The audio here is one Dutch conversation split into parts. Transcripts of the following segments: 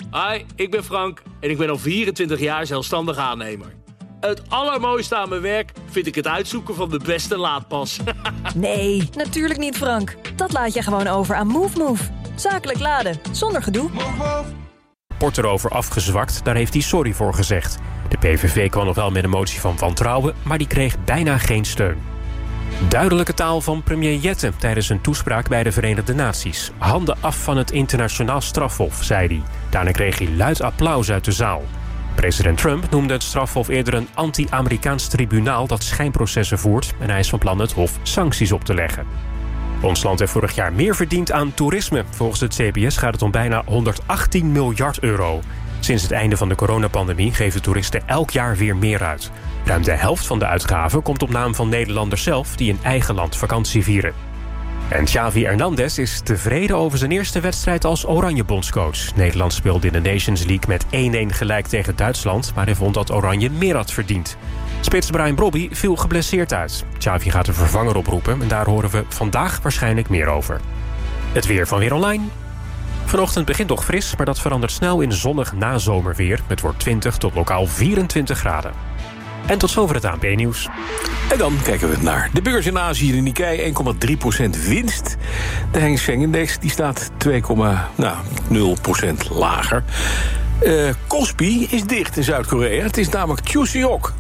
Hi, ik ben Frank en ik ben al 24 jaar zelfstandig aannemer. Het allermooiste aan mijn werk vind ik het uitzoeken van de beste laadpas. Nee, natuurlijk niet, Frank. Dat laat je gewoon over aan MoveMove. Zakelijk laden, zonder gedoe. Rapport erover afgezwakt, daar heeft hij sorry voor gezegd. De PVV kwam nog wel met een motie van wantrouwen, maar die kreeg bijna geen steun. Duidelijke taal van premier Jette tijdens een toespraak bij de Verenigde Naties. Handen af van het internationaal strafhof, zei hij. Daarna kreeg hij luid applaus uit de zaal. President Trump noemde het strafhof eerder een anti-Amerikaans tribunaal dat schijnprocessen voert en hij is van plan het hof sancties op te leggen. Ons land heeft vorig jaar meer verdiend aan toerisme. Volgens het CBS gaat het om bijna 118 miljard euro. Sinds het einde van de coronapandemie geven toeristen elk jaar weer meer uit. Ruim de helft van de uitgaven komt op naam van Nederlanders zelf die in eigen land vakantie vieren. En Xavi Hernandez is tevreden over zijn eerste wedstrijd als Oranje bondscoach. Nederland speelde in de Nations League met 1-1 gelijk tegen Duitsland, maar hij vond dat Oranje meer had verdiend. Spits Brian Brobby viel geblesseerd uit. Xavi gaat een vervanger oproepen en daar horen we vandaag waarschijnlijk meer over. Het weer van Weer Online. Vanochtend begint nog fris, maar dat verandert snel in zonnig nazomerweer. Het wordt 20 tot lokaal 24 graden. En tot zover het ANP-nieuws. En dan kijken we naar de beurs in Azië. De Nikkei 1,3% winst. De Hang Seng-index die staat 2,0% lager. Kospi is dicht in Zuid-Korea. Het is namelijk Chuseok.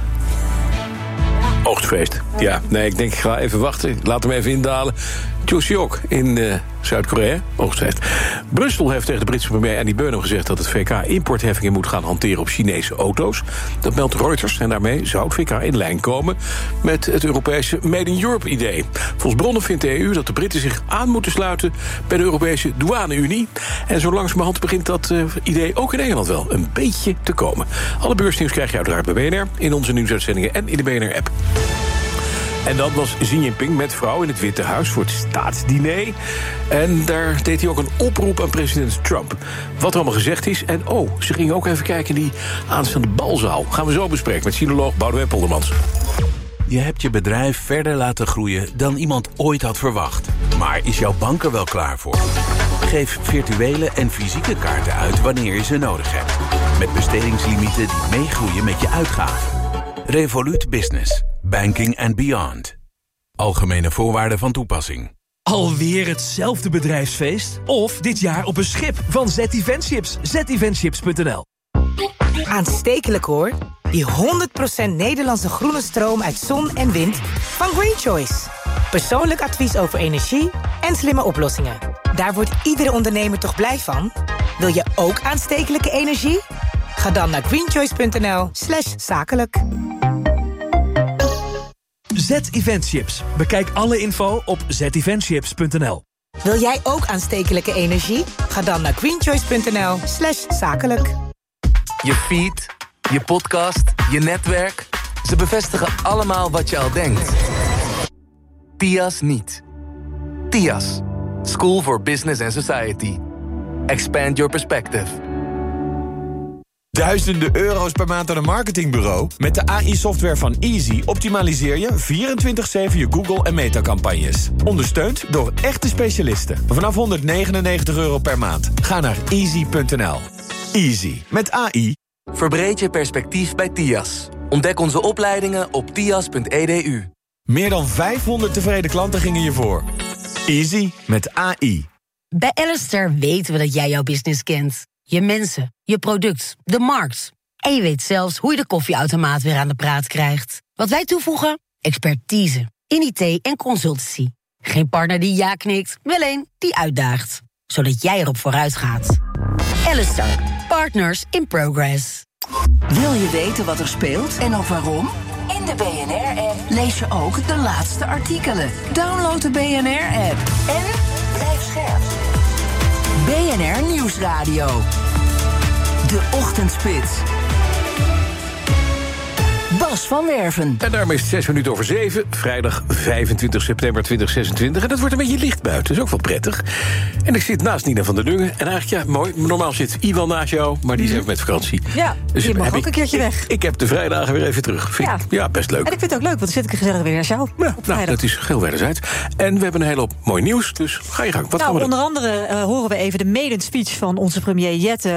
Oogstfeest. Ja, nee, ik denk ik ga even wachten. Laat hem even indalen. Chuseok in Zuid-Korea. Oogstfeest. Brussel heeft tegen de Britse premier Andy Burnham gezegd dat het VK importheffingen moet gaan hanteren op Chinese auto's. Dat meldt Reuters en daarmee zou het VK in lijn komen met het Europese Made in Europe idee. Volgens bronnen vindt de EU dat de Britten zich aan moeten sluiten bij de Europese douane-Unie. En zo langzamerhand begint dat idee ook in Engeland wel een beetje te komen. Alle beursnieuws krijg je uiteraard bij BNR, in onze nieuwsuitzendingen en in de BNR-app. En dat was Xi Jinping met vrouw in het Witte Huis voor het staatsdiner. En daar deed hij ook een oproep aan president Trump. Wat er allemaal gezegd is. En ze gingen ook even kijken in die aanstaande balzaal. Gaan we zo bespreken met sinoloog Boudewijn Poldermans. Je hebt je bedrijf verder laten groeien dan iemand ooit had verwacht. Maar is jouw bank er wel klaar voor? Geef virtuele en fysieke kaarten uit wanneer je ze nodig hebt. Met bestedingslimieten die meegroeien met je uitgaven. Revolut Business. Banking and beyond. Algemene voorwaarden van toepassing. Alweer hetzelfde bedrijfsfeest? Of dit jaar op een schip van Z-Eventships. zeventships.nl. Aanstekelijk hoor. Die 100% Nederlandse groene stroom uit zon en wind van Green Choice. Persoonlijk advies over energie en slimme oplossingen. Daar wordt iedere ondernemer toch blij van? Wil je ook aanstekelijke energie? Ga dan naar greenchoice.nl/zakelijk. Z-Eventships. Bekijk alle info op zeventships.nl. Wil jij ook aanstekelijke energie? Ga dan naar greenchoice.nl/zakelijk. Je feed, je podcast, je netwerk. Ze bevestigen allemaal wat je al denkt. TIAS niet. TIAS. School for Business and Society. Expand your perspective. Duizenden euro's per maand aan een marketingbureau? Met de AI-software van Easy optimaliseer je 24/7 je Google- en Meta-campagnes. Ondersteund door echte specialisten. Vanaf €199 per maand. Ga naar easy.nl. Easy. Met AI. Verbreed je perspectief bij TIAS. Ontdek onze opleidingen op tias.edu. Meer dan 500 tevreden klanten gingen je voor. Easy met AI. Bij Alistair weten we dat jij jouw business kent. Je mensen, je product, de markt. En je weet zelfs hoe je de koffieautomaat weer aan de praat krijgt. Wat wij toevoegen? Expertise. In IT en consultancy. Geen partner die ja knikt, wel een die uitdaagt. Zodat jij erop vooruit gaat. Alistair. Partners in progress. Wil je weten wat er speelt en ook waarom? In de BNR-app lees je ook de laatste artikelen. Download de BNR-app en blijf scherp. BNR Nieuwsradio. De Ochtendspits. Bas van Werven. En daarmee is het 6:07, vrijdag 25 september 2026. En het wordt een beetje licht buiten, dat is ook wel prettig. En ik zit naast Nina van der Dungen. En eigenlijk, ja, mooi, normaal zit Iwan naast jou, maar die is even met vakantie. Ja, dus je mag ook een keertje weg. Ik heb de vrijdagen weer even terug. Ja, best leuk. En ik vind het ook leuk, want dan zit ik gezellig weer naast jou. Ja, nou, dat is heel wederzijds. En we hebben een hele hoop mooi nieuws, dus ga je gang. Wat gaan we doen? Onder andere horen we even de maiden speech van onze premier Jette